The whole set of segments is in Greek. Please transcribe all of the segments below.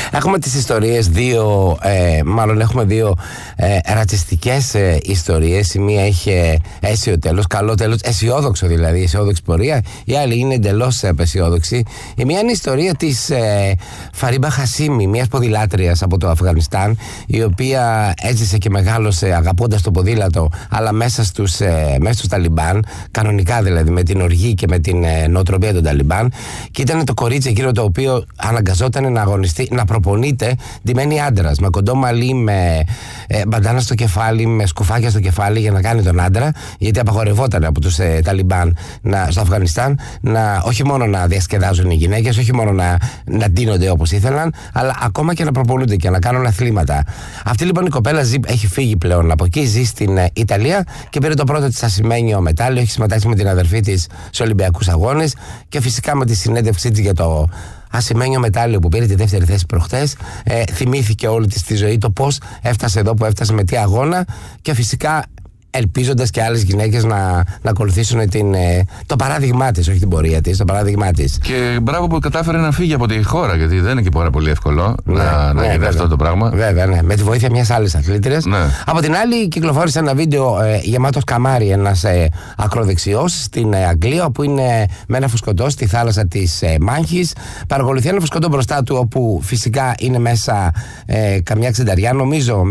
Έχουμε τις ιστορίες μάλλον έχουμε δύο ρατσιστικές ιστορίες. Η μία είχε αίσιο τέλος, καλό τέλος, αισιόδοξο δηλαδή, αισιόδοξη πορεία. Η άλλη είναι εντελώς απεσιόδοξη. Η μία είναι η ιστορία της Φαρίμπα Χασίμι, μιας ποδηλάτριας από το Αφγανιστάν, η οποία έζησε και μεγάλωσε αγαπώντας το ποδήλατο, αλλά μέσα στους Ταλιμπάν, κανονικά δηλαδή, με την οργή και με την νοοτροπία των Ταλιμπάν. Και ήταν το κορίτσι εκείνο το οποίο αναγκαζόταν να αγωνιστεί, να προπονείται ντυμένη άντρας, με κοντό μαλλί, με μπαντάνα στο κεφάλι, με σκουφάκια στο κεφάλι για να κάνει τον άντρα, γιατί απαγορευόταν από τους Ταλιμπάν στο Αφγανιστάν όχι μόνο να διασκεδάζουν οι γυναίκες, όχι μόνο να ντύνονται όπως ήθελαν, αλλά ακόμα και να προπονούνται και να κάνουν αθλήματα. Αυτή λοιπόν η κοπέλα έχει φύγει πλέον από εκεί, ζει στην Ιταλία και πήρε το πρώτο της ασημένιο μετάλλιο. Έχει συμμετάσχει με την αδερφή της σε Ολυμπιακούς Αγώνες και φυσικά με τη συνέντευξή της για το ασημένιο μετάλλιο που πήρε τη δεύτερη θέση προχτές, θυμήθηκε όλη της τη ζωή, το πώς έφτασε εδώ που έφτασε, με τι αγώνα, και φυσικά ελπίζοντας και άλλες γυναίκες να ακολουθήσουν το παράδειγμά της, όχι την πορεία της, το παράδειγμά της. Και μπράβο που κατάφερε να φύγει από τη χώρα, γιατί δεν είναι και πάρα πολύ εύκολο να γίνει αυτό το πράγμα. Βέβαια, ναι. Με τη βοήθεια μιας άλλης αθλήτριας. Ναι. Από την άλλη, κυκλοφόρησε ένα βίντεο γεμάτο καμάρι, ένας ακροδεξιός στην Αγγλία, όπου είναι με ένα φουσκωτό στη θάλασσα της Μάνχης. Παρακολουθεί ένα φουσκωτό μπροστά του, όπου φυσικά είναι μέσα καμιά 60, νομίζω,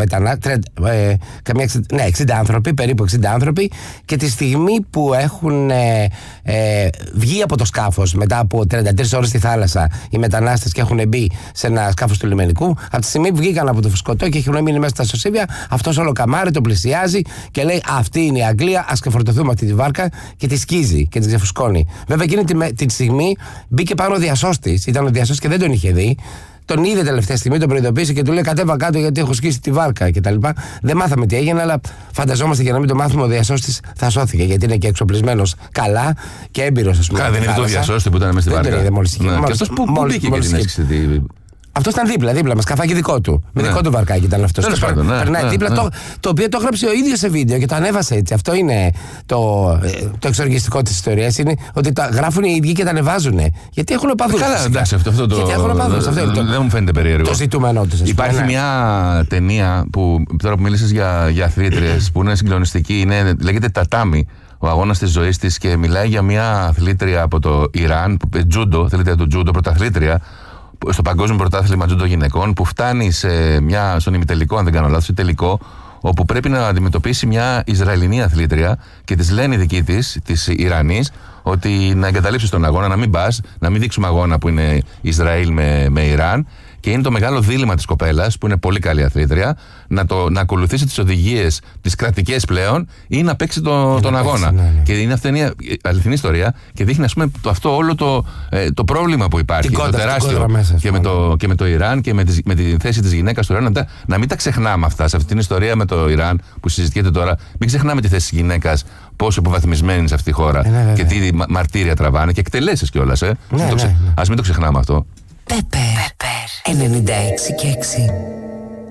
60 άνθρωποι, περίπου 60 άνθρωποι, και τη στιγμή που έχουν βγει από το σκάφος μετά από 33 ώρες στη θάλασσα οι μετανάστες και έχουν μπει σε ένα σκάφος του λιμενικού, από τη στιγμή που βγήκαν από το φουσκωτό και έχουν μείνει μέσα στα σωσίβια, αυτός όλο καμάρι το πλησιάζει και λέει: αυτή είναι η Αγγλία, ας ξεφορτωθούμε αυτή τη βάρκα, και τη σκίζει και τη ξεφουσκώνει. Βέβαια εκείνη τη στιγμή μπήκε πάνω ο διασώστης, ήταν ο διασώστης και δεν τον είχε δει. Τον είδε τελευταία στιγμή, τον προειδοποίησε και του λέει: κατέβα κάτω γιατί έχω σκίσει τη βάρκα κτλ. Δεν μάθαμε τι έγινε, αλλά φανταζόμαστε, για να μην το μάθουμε, ο διασώστης θα σώθηκε, γιατί είναι και εξοπλισμένος καλά και έμπειρος, ας πούμε. Δεν είναι το διασώστη που ήταν μέσα στη βάρκα. Δεν είδε και αυτός που μπήκε και την έσκησε. Αυτό ήταν δίπλα, με σκαφάκι δικό του. Με δικό του βαρκάκι ήταν αυτό. Περνάει δίπλα, το οποίο το έγραψε ο ίδιος σε βίντεο και το ανέβασε έτσι. Αυτό είναι το εξοργιστικό της ιστορίας. Είναι ότι τα γράφουν οι ίδιοι και τα ανεβάζουν. Γιατί έχουν παθούς. Καλά, εντάξει, αυτό δεν μου φαίνεται περίεργο. Το ζητούμενό τους. Υπάρχει μια ταινία που τώρα που μίλησες για αθλήτριες που είναι συγκλονιστική, λέγεται Τατάμι. Ο αγώνας της ζωής της, και μιλάει για μια αθλήτρια από το Ιράν, αθλήτρια του τζούντο, πρωταθλήτρια στο Παγκόσμιο Πρωτάθλημα Τζούντο Γυναικών, που φτάνει στον ημιτελικό, αν δεν κάνω λάθος, ή τελικό, όπου πρέπει να αντιμετωπίσει μια Ισραηλινή αθλήτρια και της λένε οι δικοί της Ιρανής, ότι να εγκαταλείψεις τον αγώνα, να μην πας, να μην δείξουμε αγώνα που είναι Ισραήλ με Ιράν. Και είναι το μεγάλο δίλημμα της κοπέλας, που είναι πολύ καλή αθλήτρια, να ακολουθήσει τις οδηγίες τις κρατικές πλέον ή να παίξει τον αγώνα. Ναι. Και είναι αυτή μια αληθινή ιστορία και δείχνει, ας πούμε, αυτό όλο το πρόβλημα που υπάρχει, το τεράστιο, και με το Ιράν και με τη θέση της γυναίκας του Ιράν. Να μην τα ξεχνάμε αυτά. Σε αυτή την ιστορία με το Ιράν που συζητιέται τώρα, μην ξεχνάμε τη θέση της γυναίκας, πόσο υποβαθμισμένη είναι σε αυτή τη χώρα και τι μαρτύρια τραβάνε και εκτελέσεις κιόλας. Ας μην το ξεχνάμε αυτό. Πέπερ 96 και 6.